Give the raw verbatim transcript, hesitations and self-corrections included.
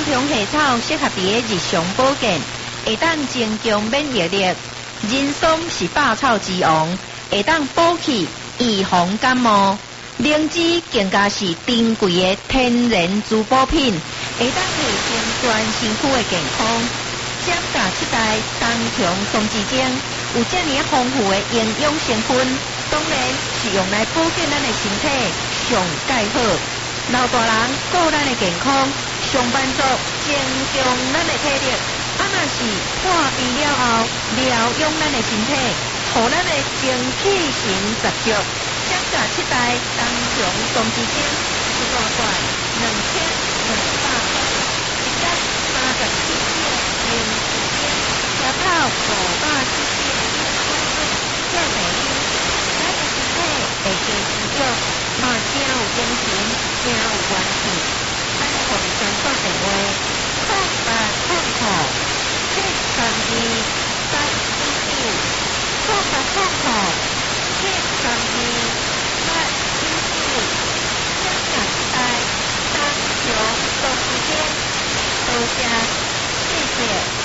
香下草适合伫日常保健，会当增强免疫力。人参是百草之王，会当补气、预防感冒。灵芝更加是珍贵的天然滋补品，会当提升全身躯的健康。giảm价七代冬虫松子精有这么丰富的营养成分，当然是用来保健咱的身体上介好。老大人顾咱的健康，上班族增强咱的体力，啊若是破病了后疗养咱的身体，互咱的精气神十足。giảm价七代冬虫松子精一大罐两千两百块，一盒三十七片。零时间，吃泡五百四十健美饮，咱的身体会加持续，嘛真有精神，真有元气。咱共相关电话：空八空号七三二八一九，空八空号七三二八一九。增加一代当场动时间，多谢。谢谢。